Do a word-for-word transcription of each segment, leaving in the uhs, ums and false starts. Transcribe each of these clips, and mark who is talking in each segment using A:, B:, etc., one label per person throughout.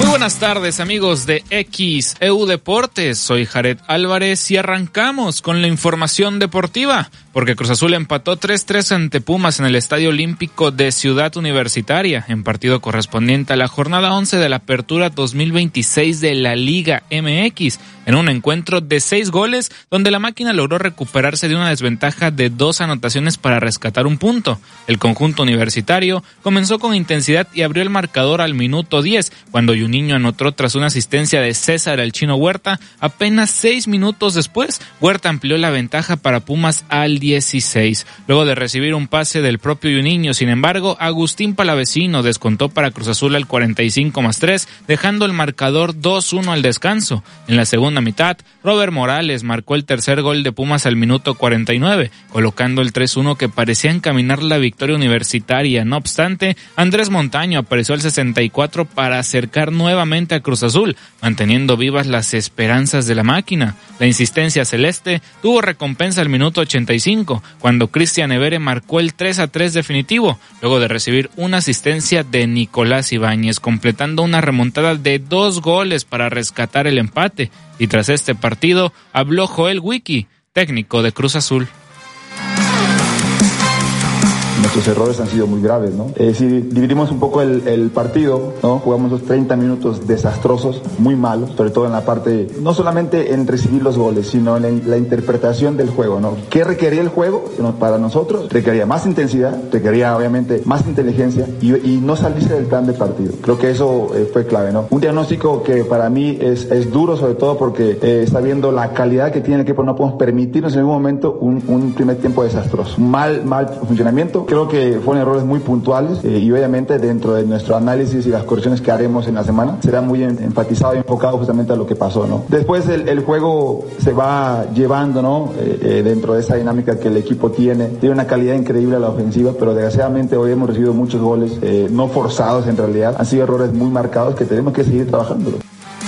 A: Muy buenas tardes, amigos de X E U Deportes. Soy Jared Álvarez y arrancamos con la información deportiva, porque Cruz Azul empató tres tres ante Pumas en el Estadio Olímpico de Ciudad Universitaria, en partido correspondiente a la jornada once de la Apertura dos mil veintiséis de la Liga M X, en un encuentro de seis goles, donde la máquina logró recuperarse de una desventaja de dos anotaciones para rescatar un punto. El conjunto universitario comenzó con intensidad y abrió el marcador al minuto diez, cuando Juninho anotó tras una asistencia de César el Chino Huerta. Apenas seis minutos después, Huerta amplió la ventaja para Pumas al dieciséis. Luego de recibir un pase del propio Juninho, sin embargo, Agustín Palavecino descontó para Cruz Azul al cuarenta y cinco más tres, dejando el marcador dos uno al descanso. En la segunda mitad, Robert Morales marcó el tercer gol de Pumas al minuto cuarenta y nueve, colocando el tres uno que parecía encaminar la victoria universitaria. No obstante, Andrés Montaño apareció al sesenta y cuatro para acercar nuevamente a Cruz Azul, manteniendo vivas las esperanzas de la máquina. La insistencia celeste tuvo recompensa al minuto ochenta y cinco, cuando Cristian Evere marcó el tres a tres definitivo, luego de recibir una asistencia de Nicolás Ibáñez, completando una remontada de dos goles para rescatar el empate. Y tras este partido habló Joel Wiki, técnico de Cruz Azul.
B: Nuestros errores han sido muy graves, ¿no? Es decir, dividimos un poco el, el partido, ¿no? Jugamos los treinta minutos desastrosos, muy malos, sobre todo en la parte, no solamente en recibir los goles, sino en la, la interpretación del juego, ¿no? ¿Qué requería el juego para nosotros? Requería más intensidad, requería obviamente más inteligencia y, y no salirse del plan de partido. Creo que eso eh, fue clave, ¿no? Un diagnóstico que para mí es, es duro, sobre todo porque eh, sabiendo la calidad que tiene el equipo, no podemos permitirnos en ningún momento un, un primer tiempo desastroso. Mal, mal funcionamiento. Creo que fueron errores muy puntuales eh, y obviamente dentro de nuestro análisis y las correcciones que haremos en la semana será muy enfatizado y enfocado justamente a lo que pasó, ¿no? Después el, el juego se va llevando, ¿no? Eh, eh, dentro de esa dinámica que el equipo tiene. Tiene una calidad increíble a la ofensiva, pero desgraciadamente hoy hemos recibido muchos goles eh, no forzados en realidad. Han sido errores muy marcados que tenemos que seguir trabajando.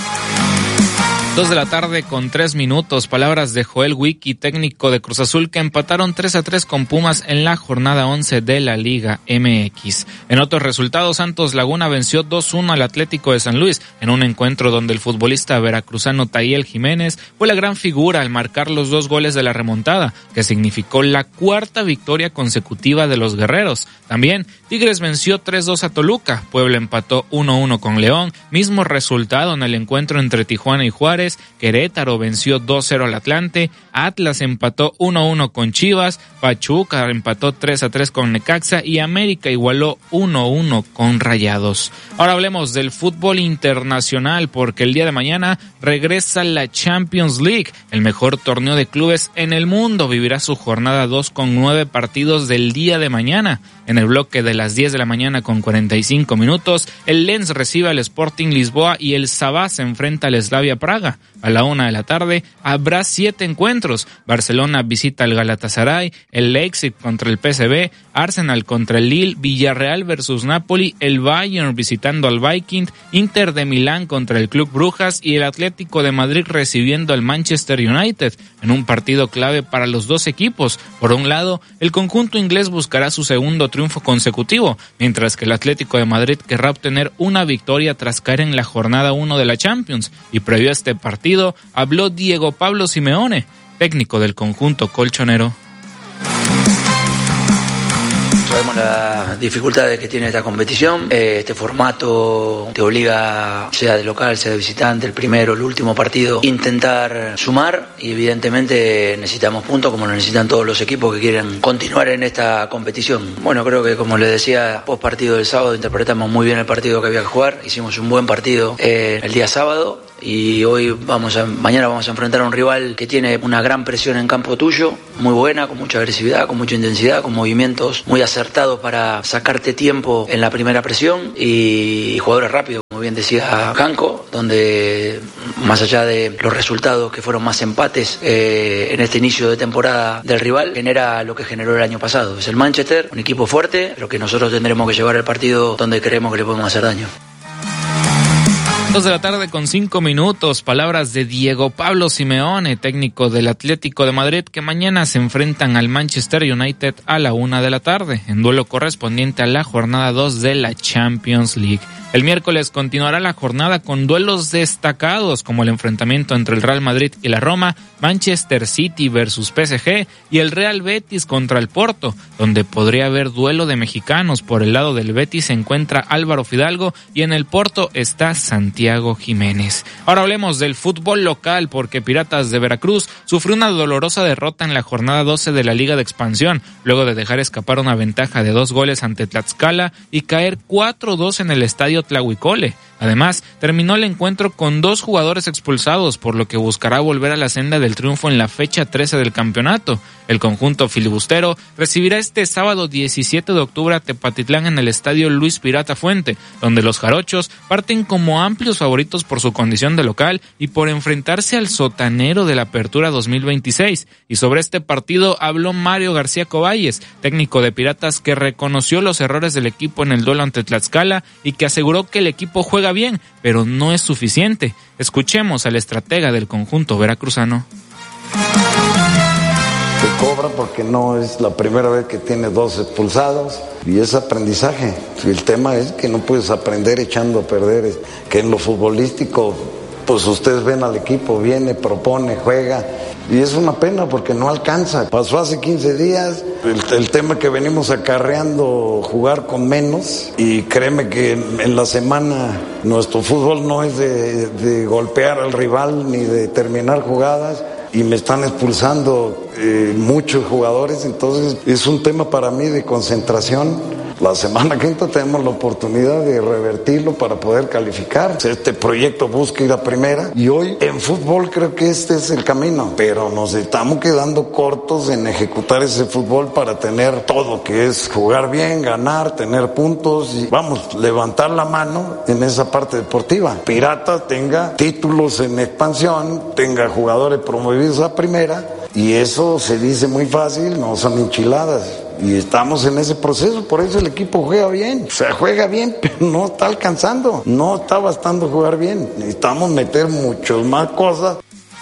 A: Dos de la tarde con tres minutos, palabras de Joel Wiki, técnico de Cruz Azul, que empataron tres a tres con Pumas en la jornada once de la Liga M X. En otros resultados, Santos Laguna venció dos uno al Atlético de San Luis, en un encuentro donde el futbolista veracruzano Tayel Jiménez fue la gran figura al marcar los dos goles de la remontada, que significó la cuarta victoria consecutiva de los guerreros. También, Tigres venció tres dos a Toluca, Puebla empató uno uno con León, mismo resultado en el encuentro entre Tijuana y Juárez. Querétaro venció dos cero al Atlante, Atlas empató uno uno con Chivas, Pachuca empató tres a tres con Necaxa y América igualó uno uno con Rayados. Ahora hablemos del fútbol internacional, porque el día de mañana regresa la Champions League, el mejor torneo de clubes en el mundo. Vivirá su jornada dos con nueve partidos del día de mañana. En el bloque de las diez de la mañana con cuarenta y cinco minutos, el Lens recibe al Sporting Lisboa y el Sabah se enfrenta al Slavia Praga. A la una de la tarde habrá siete encuentros. Barcelona visita al Galatasaray, el Leipzig contra el P S V, Arsenal contra el Lille, Villarreal versus Napoli, el Bayern visitando al Viking, Inter de Milán contra el Club Brujas y el Atlético de Madrid recibiendo al Manchester United, en un partido clave para los dos equipos. Por un lado, el conjunto inglés buscará su segundo triunfo consecutivo, mientras que el Atlético de Madrid querrá obtener una victoria tras caer en la jornada uno de la Champions. Y previo a este partido, habló Diego Pablo Simeone, técnico del conjunto colchonero.
C: Sabemos las dificultades que tiene esta competición. Este formato te obliga, sea de local, sea de visitante, el primero, el último partido, intentar sumar, y evidentemente necesitamos puntos como lo necesitan todos los equipos que quieren continuar en esta competición. Bueno, creo que, como les decía, post partido del sábado interpretamos muy bien el partido que había que jugar. Hicimos un buen partido eh, el día sábado. Y hoy vamos a, mañana vamos a enfrentar a un rival que tiene una gran presión en campo tuyo, muy buena, con mucha agresividad, con mucha intensidad, con movimientos muy acertados para sacarte tiempo en la primera presión, y, y jugadores rápidos, como bien decía Janko, donde más allá de los resultados que fueron más empates eh, en este inicio de temporada del rival, genera lo que generó el año pasado. Es el Manchester, un equipo fuerte, pero que nosotros tendremos que llevar el partido donde creemos que le podemos hacer daño.
A: Dos de la tarde con cinco minutos, palabras de Diego Pablo Simeone, técnico del Atlético de Madrid, que mañana se enfrentan al Manchester United a la una de la tarde, en duelo correspondiente a la jornada dos de la Champions League. El miércoles continuará la jornada con duelos destacados como el enfrentamiento entre el Real Madrid y la Roma, Manchester City versus P S G y el Real Betis contra el Porto, donde podría haber duelo de mexicanos. Por el lado del Betis se encuentra Álvaro Fidalgo y en el Porto está Santiago Jiménez. Ahora hablemos del fútbol local porque Piratas de Veracruz sufrió una dolorosa derrota en la jornada doce de la Liga de Expansión, luego de dejar escapar una ventaja de dos goles ante Tlaxcala y caer cuatro dos en el estadio Tlahuicole. Además, terminó el encuentro con dos jugadores expulsados, por lo que buscará volver a la senda del triunfo en la fecha trece del campeonato. El conjunto filibustero recibirá este sábado diecisiete de octubre a Tepatitlán en el estadio Luis Pirata Fuente, donde los jarochos parten como amplios favoritos por su condición de local y por enfrentarse al sotanero de la Apertura dos mil veintiséis. Y sobre este partido habló Mario García Coballes, técnico de Piratas, que reconoció los errores del equipo en el duelo ante Tlaxcala y que aseguró que el equipo juega bien, pero no es suficiente. Escuchemos al estratega del conjunto veracruzano.
D: Que cobra porque no es la primera vez que tiene dos expulsados y es aprendizaje. El tema es que no puedes aprender echando a perder, que en lo futbolístico pues ustedes ven al equipo, viene, propone, juega y es una pena porque no alcanza. Pasó hace quince días el, el tema que venimos acarreando, jugar con menos, y créeme que en, en la semana nuestro fútbol no es de, de golpear al rival ni de terminar jugadas. Y me están expulsando eh, muchos jugadores, entonces es un tema para mí de concentración. La semana quinta tenemos la oportunidad de revertirlo para poder calificar. Este proyecto busca ir a primera y hoy en fútbol creo que este es el camino, pero nos estamos quedando cortos en ejecutar ese fútbol para tener todo, que es jugar bien, ganar, tener puntos y vamos, levantar la mano en esa parte deportiva. Pirata tenga títulos en expansión, tenga jugadores promovidos a primera, y eso se dice muy fácil, no son enchiladas. Y estamos en ese proceso, por eso el equipo juega bien. O sea, juega bien, pero no está alcanzando. No está bastando jugar bien. Necesitamos meter muchas más cosas.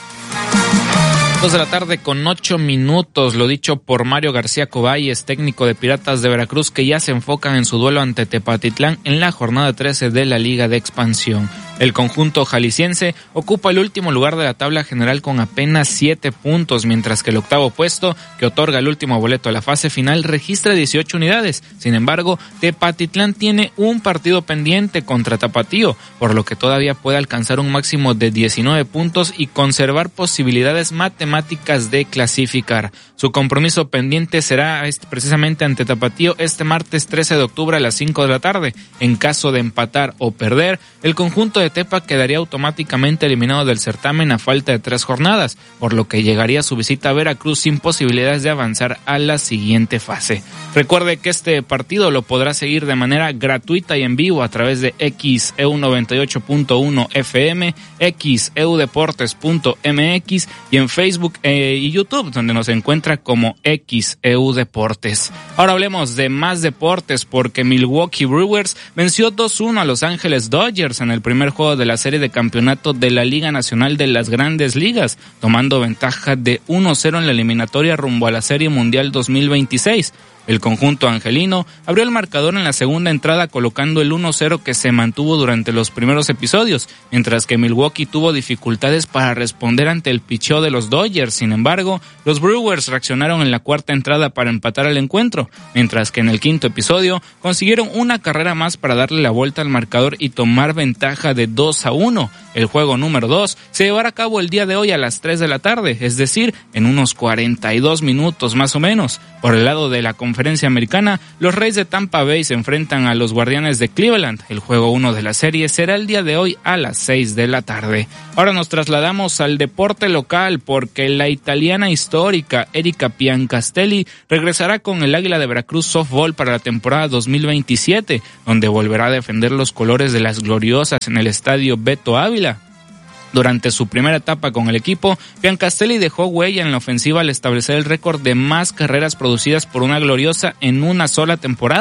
A: Dos de la tarde con ocho minutos, lo dicho por Mario García Coballes, técnico de Piratas de Veracruz, que ya se enfocan en su duelo ante Tepatitlán en la jornada trece de la Liga de Expansión. El conjunto jalisciense ocupa el último lugar de la tabla general con apenas siete puntos, mientras que el octavo puesto, que otorga el último boleto a la fase final, registra dieciocho unidades. Sin embargo, Tepatitlán tiene un partido pendiente contra Tapatío, por lo que todavía puede alcanzar un máximo de diecinueve puntos y conservar posibilidades matemáticas de clasificar. Su compromiso pendiente será precisamente ante Tapatío este martes trece de octubre a las cinco de la tarde. En caso de empatar o perder, el conjunto de Tepa quedaría automáticamente eliminado del certamen a falta de tres jornadas, por lo que llegaría su visita a Veracruz sin posibilidades de avanzar a la siguiente fase. Recuerde que este partido lo podrá seguir de manera gratuita y en vivo a través de X E U noventa y ocho punto uno F M, X E U deportes punto M X y en Facebook eh, y YouTube, donde nos encuentra como X E U Deportes. Ahora hablemos de más deportes porque Milwaukee Brewers venció dos uno a Los Ángeles Dodgers en el primer juego de la serie de campeonato de la Liga Nacional de las Grandes Ligas, tomando ventaja de uno cero en la eliminatoria rumbo a la Serie Mundial dos mil veintiséis. El conjunto angelino abrió el marcador en la segunda entrada colocando el uno cero que se mantuvo durante los primeros episodios, mientras que Milwaukee tuvo dificultades para responder ante el picheo de los Dodgers. Sin embargo, los Brewers reaccionaron en la cuarta entrada para empatar el encuentro, mientras que en el quinto episodio consiguieron una carrera más para darle la vuelta al marcador y tomar ventaja de dos a uno. El juego número dos se llevará a cabo el día de hoy a las tres de la tarde, es decir, en unos cuarenta y dos minutos más o menos. Por el lado de la conferencia americana, los Reyes de Tampa Bay se enfrentan a los Guardianes de Cleveland. El juego uno de la serie será el día de hoy a las seis de la tarde. Ahora nos trasladamos al deporte local porque la italiana histórica Erika Piancastelli regresará con el Águila de Veracruz Softball para la temporada dos mil veintisiete, donde volverá a defender los colores de las gloriosas en el estadio Beto Ávila. Durante su primera etapa con el equipo, Piancastelli dejó huella en la ofensiva al establecer el récord de más carreras producidas por una gloriosa en una sola temporada.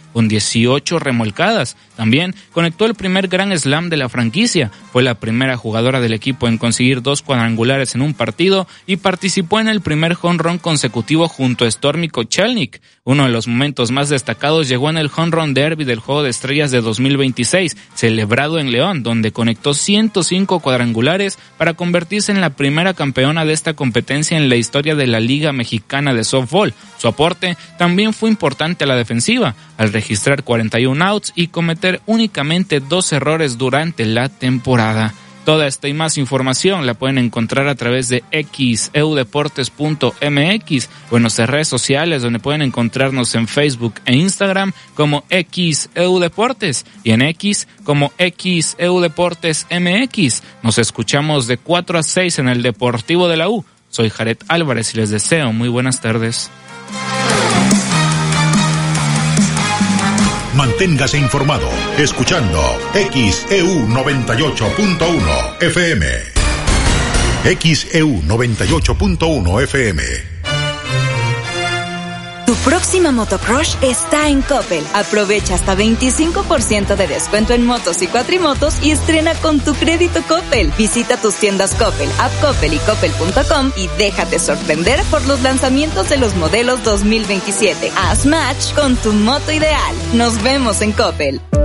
A: con dieciocho remolcadas. También conectó el primer Grand Slam de la franquicia. Fue la primera jugadora del equipo en conseguir dos cuadrangulares en un partido y participó en el primer home run consecutivo junto a Stormy Kochelnik. Uno de los momentos más destacados llegó en el Home Run Derby del Juego de Estrellas de dos mil veintiséis, celebrado en León, donde conectó ciento cinco cuadrangulares para convertirse en la primera campeona de esta competencia en la historia de la Liga Mexicana de Softball. Su aporte también fue importante a la defensiva, al registrar cuarenta y un outs y cometer únicamente dos errores durante la temporada. Toda esta y más información la pueden encontrar a través de x e u deportes punto m x o en nuestras redes sociales, donde pueden encontrarnos en Facebook e Instagram como X E U Deportes y en X como X E U Deportes M X. Nos escuchamos de cuatro a seis en el Deportivo de la U. Soy Jared Álvarez y les deseo muy buenas tardes.
E: Manténgase informado escuchando X E U noventa y ocho punto uno F M. X E U noventa y ocho punto uno F M.
F: Tu próxima motocross está en Coppel. Aprovecha hasta veinticinco por ciento de descuento en motos y cuatrimotos y estrena con tu crédito Coppel. Visita tus tiendas Coppel, App Coppel y Coppel punto com y déjate sorprender por los lanzamientos de los modelos dos mil veintisiete. Haz match con tu moto ideal. Nos vemos en Coppel.